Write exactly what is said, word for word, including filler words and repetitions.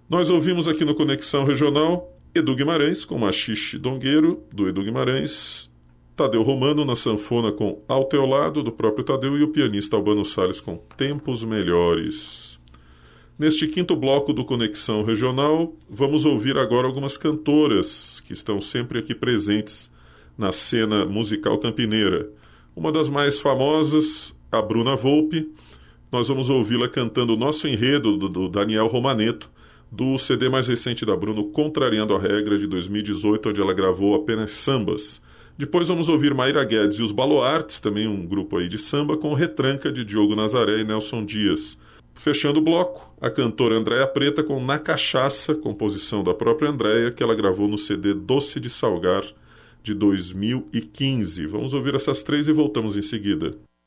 Nós ouvimos aqui no Conexão Regional Edu Guimarães com Machixe Dongueiro, do Edu Guimarães, Tadeu Romano na sanfona com Ao Teu Lado, do próprio Tadeu, e o pianista Albano Salles com Tempos Melhores. Neste quinto bloco do Conexão Regional, vamos ouvir agora algumas cantoras que estão sempre aqui presentes na cena musical campineira. Uma das mais famosas, a Bruna Volpe. Nós vamos ouvi-la cantando o nosso enredo do, do Daniel Romaneto, do C D mais recente da Bruno, Contrariando a Regra, de dois mil e dezoito, onde ela gravou apenas sambas. Depois vamos ouvir Maíra Guedes e os Baluartes, também um grupo aí de samba, com Retranca, de Diogo Nazaré e Nelson Dias. Fechando o bloco, a cantora Andréia Preta com Na Cachaça, composição da própria Andréia, que ela gravou no C D Doce de Salgar, de dois mil e quinze. Vamos ouvir essas três e voltamos em seguida.